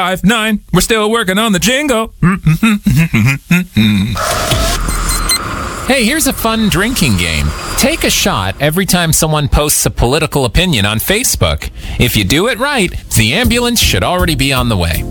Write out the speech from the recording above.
5-9. We're still working on the jingle. Hey, here's a fun drinking game. Take a shot every time someone posts a political opinion on Facebook. If you do it right, the ambulance should already be on the way.